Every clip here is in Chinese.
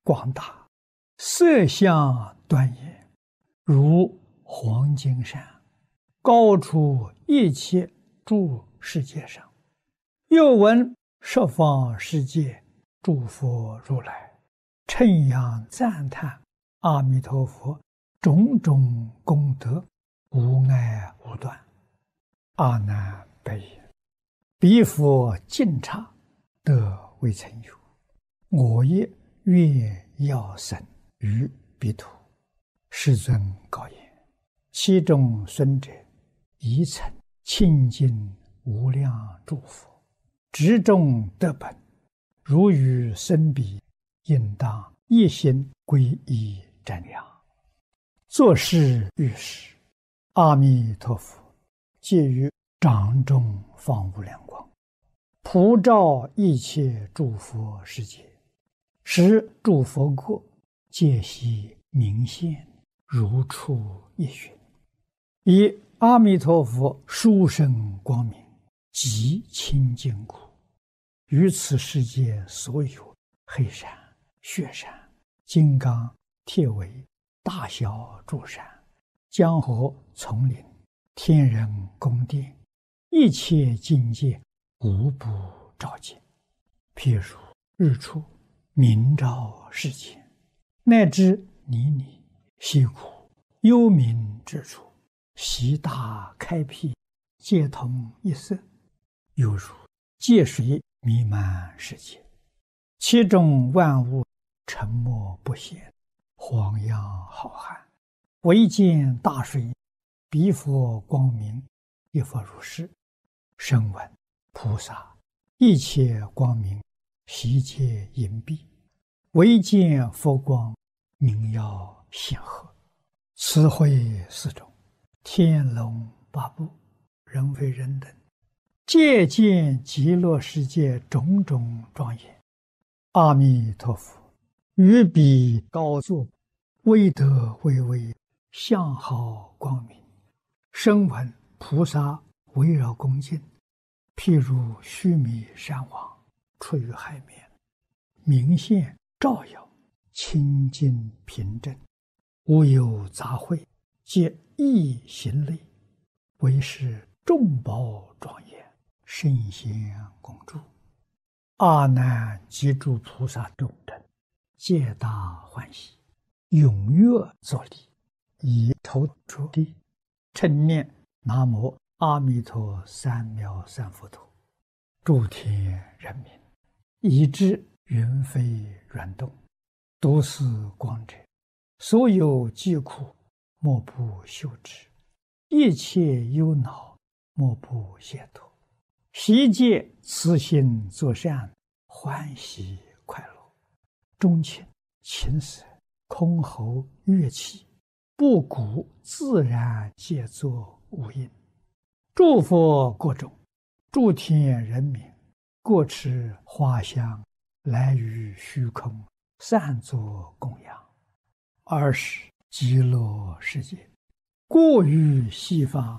广大，色相端严，如黄金山，高出一切诸世界上。又闻十方世界诸佛如来称扬赞叹阿弥陀佛种种功德，无碍无断。阿难白言：彼佛尽刹得未曾有，我也愿要生于彼土。世尊告言：其中孙者，宜曾亲近无量诸佛，执众得本，如与生彼，应当一心皈依瞻仰。作是遇时，阿弥陀佛借于掌中放无量光，普照一切诸佛世界，使诸佛国皆悉明现，如出一寻。以阿弥陀佛殊胜光明，极清净故，于此世界所有黑山、雪山、金刚、铁围、大小诸山、江河、丛林、天人宫殿，一切境界无不照见。譬如日出明照世间，乃至泥泞溪谷幽冥之处，悉大开辟，皆同一色，犹如界水弥漫世界，其中万物沉默不显，荒洋浩瀚，唯见大水，彼佛光明，亦复如是。声闻菩萨一切光明，悉皆隐蔽，唯见佛光，明耀显赫。此会四种，天龙八部，人非人等，皆见极乐世界种种庄严。阿弥陀佛于彼高坐，威德巍巍，相好光明。声闻菩萨围绕恭敬，譬如须弥山王出于海面，明现照耀，清净平正，无有杂秽，皆一行类，为是众宝庄严，圣贤共住。阿难及诸菩萨众等，皆大欢喜，踊跃作礼，以头着地，称念南无阿弥陀三藐三菩提。诸天人民，以知云飞软动，都是光者，所有疾苦，莫不休止；一切忧恼，莫不解脱。悉皆慈心作善，欢喜快乐。钟磬、琴瑟、箜篌、乐器，不鼓自然皆作无音。诸佛国中，诸天人民，各持花香，来于虚空，散作供养。尔时极乐世界，过于西方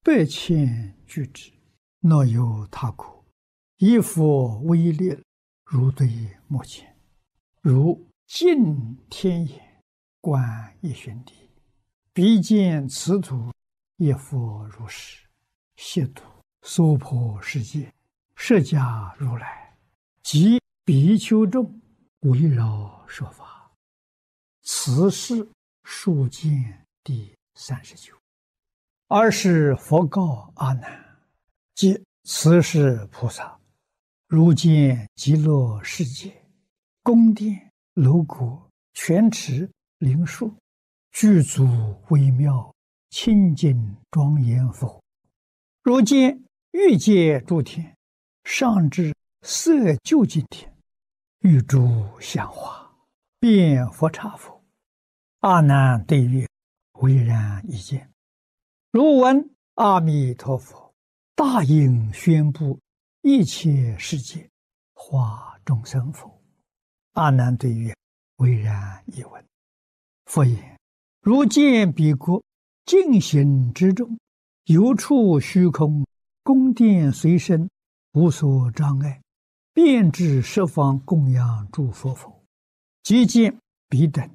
8,000俱胝，若有他国，以佛威力，如对目前，如镜天眼，观一旬地，彼见此土，亦复如是。悉土娑婆世界，释迦如来及比丘众，围绕说法。此是数见第39。尔时佛告阿难：即此是菩萨，如见极乐世界，宫殿、楼阁、泉池、灵树，具足微妙，清净庄严否？如见欲界诸天，上至色究竟天，欲诸香花，遍佛刹否？阿难对曰：唯然一见。如闻阿弥陀佛大应宣布一切世界，化众生否？阿难对曰：唯然一闻。佛言：如见彼国净行之中，游处虚空，宫殿随身，无所障碍，遍至十方供养诸佛否？ 即见彼等